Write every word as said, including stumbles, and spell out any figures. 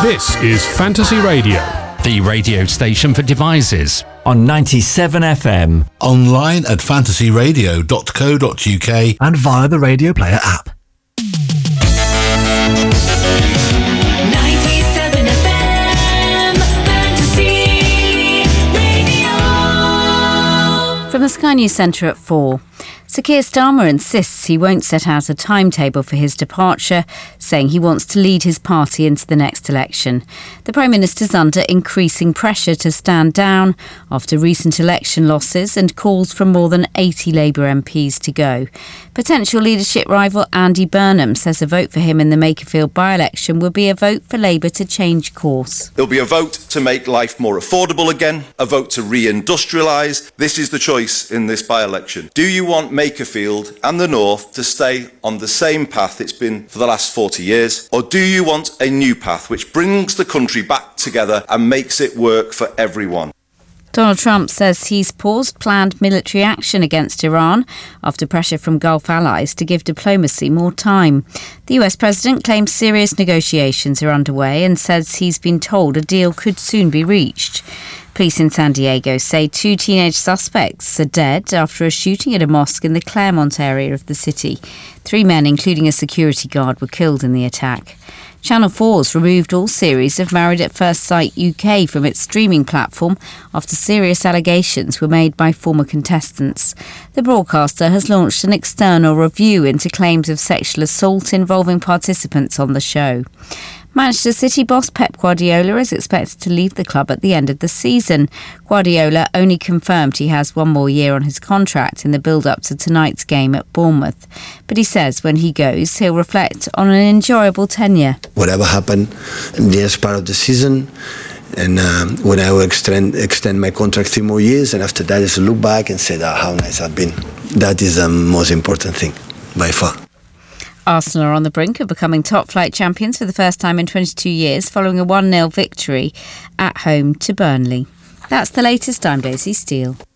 This is Fantasy Radio, the radio station for devices. On ninety-seven F M. Online at fantasy radio dot co dot uk and via the Radio Player app. ninety-seven F M, Fantasy Radio. From the Sky News Centre at four. Sir Keir Starmer insists he won't set out a timetable for his departure, saying he wants to lead his party into the next election. The Prime Minister's under increasing pressure to stand down after recent election losses and calls from more than eighty Labour M Ps to go. Potential leadership rival Andy Burnham says a vote for him in the Makerfield by-election will be a vote for Labour to change course. There'll be a vote to make life more affordable again, a vote to re-industrialise. This is the choice in this by-election. Do you want Makerfield and the North to stay on the same path it's been for the last forty years? Or do you want a new path which brings the country back together and makes it work for everyone? Donald Trump says he's paused planned military action against Iran after pressure from Gulf allies to give diplomacy more time. The U S president claims serious negotiations are underway and says he's been told a deal could soon be reached. Police in San Diego say two teenage suspects are dead after a shooting at a mosque in the Claremont area of the city. Three men, including a security guard, were killed in the attack. Channel four's removed all series of Married at First Sight U K from its streaming platform after serious allegations were made by former contestants. The broadcaster has launched an external review into claims of sexual assault involving participants on the show. Manchester City boss Pep Guardiola is expected to leave the club at the end of the season. Guardiola only confirmed he has one more year on his contract in the build-up to tonight's game at Bournemouth. But he says when he goes, he'll reflect on an enjoyable tenure. Whatever happened in the first part of the season, and um, when I will extend, extend my contract three more years, and after that just look back and say oh, how nice I've been. That is the most important thing, by far. Arsenal are on the brink of becoming top-flight champions for the first time in twenty-two years following a one nil victory at home to Burnley. That's the latest. I'm Daisy Steele.